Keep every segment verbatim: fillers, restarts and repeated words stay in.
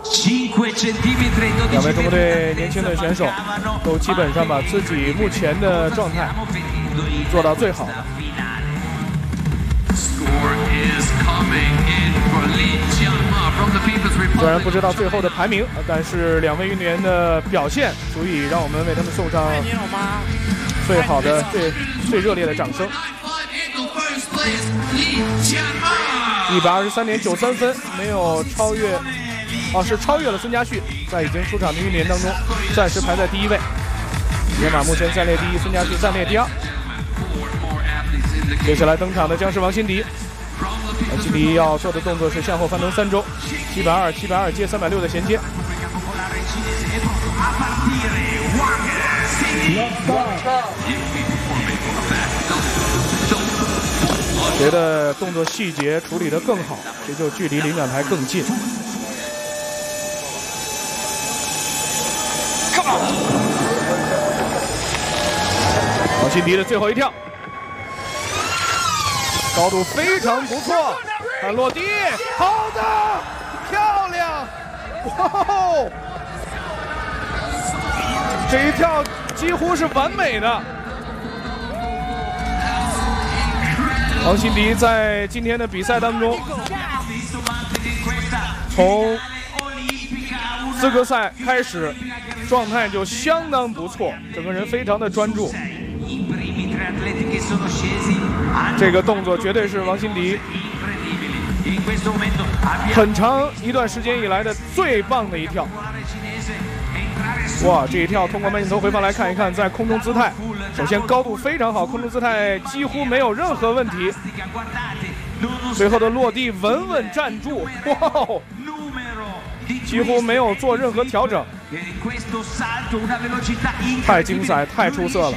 两位中国队年轻的选手都基本上把自己目前的状态做到最好的。虽然不知道最后的排名，但是两位运动员的表现足以让我们为他们送上最好的、最最热烈的掌声。一百二十三点九三分，没有超越，哦，是超越了孙佳旭，在已经出场的运动员当中，暂时排在第一位。野马目前暂列第一，孙佳旭暂列第二。接下来登场的将是王欣迪。王欣迪要做的动作是向后翻腾三周，七百二、七百二接三百六的衔接。谁的动作细节处理得更好，谁就距离领奖台更近。王欣迪的最后一跳。高度非常不错，看落地，好的，漂亮，哇哦！这一跳几乎是完美的。王欣迪在今天的比赛当中，从资格赛开始，状态就相当不错，整个人非常的专注。这个动作绝对是王欣迪很长一段时间以来的最棒的一跳。哇，这一跳通过慢镜头回放来看一看，在空中姿态，首先高度非常好，空中姿态几乎没有任何问题。最后的落地稳稳站住，哇，几乎没有做任何调整，太精彩，太出色了。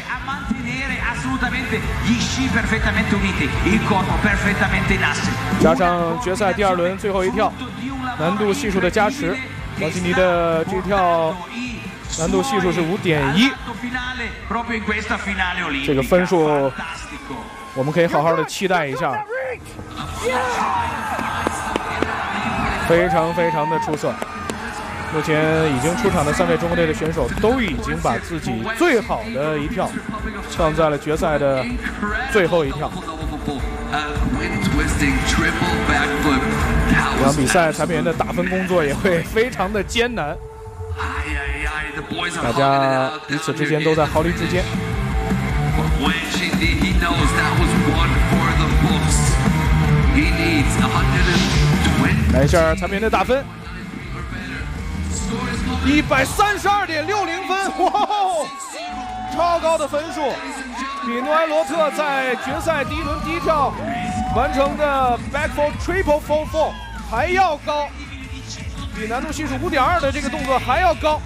加上决赛第二轮最后一跳，难度系数的加持，王欣迪的这跳难度系数是五点一，这个分数我们可以好好的期待一下，非常非常的出色。目前已经出场的三位中国队的选手都已经把自己最好的一跳放在了决赛的最后一跳。这场比赛裁判员的打分工作也会非常的艰难，大家彼此之间都在毫厘之间。来一下裁判员的打分。一百三十二点六零分，哇，超高的分数，比诺埃罗特在决赛第一轮第一跳完成的 back four triple four four 还要高，比难度系数五点二的这个动作还要高。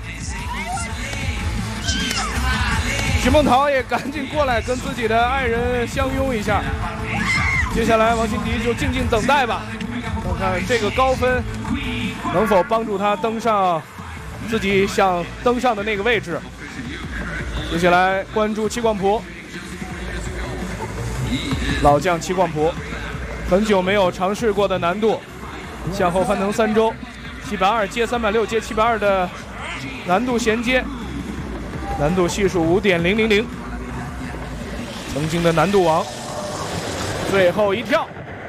徐梦桃也赶紧过来跟自己的爱人相拥一下。接下来王欣迪就静静等待吧，看看这个高分能否帮助他登上自己想登上的那个位置。接下来关注戚广璞，老将戚广璞，很久没有尝试过的难度，向后翻腾三周，七百二接三百六接七百二的难度衔接，难度系数五点零零零，曾经的难度王，最后一跳。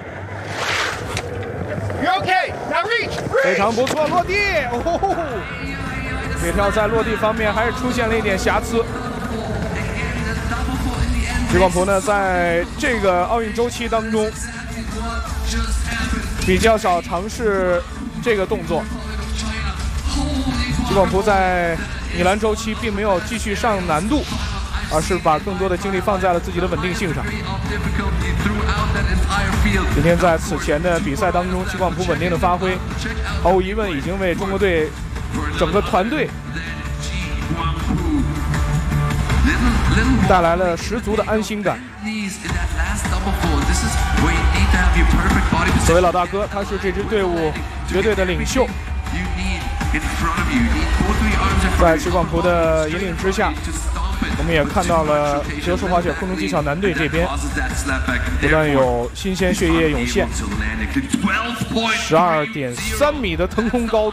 非常不错，落地，哦，这跳在落地方面还是出现了一点瑕疵。戚广璞呢，在这个奥运周期当中比较少尝试这个动作。戚广璞在米兰周期并没有继续上难度，而是把更多的精力放在了自己的稳定性上。今天在此前的比赛当中，戚广璞稳定的发挥，毫无疑问已经为中国队整个团队带来了十足的安心感。作为老大哥，他是这支队伍绝对的领袖。在戚广璞的引领之下，我们也看到了德术滑雪空中技巧男队这边不断有新鲜血液涌现，十二点三米的腾空高度。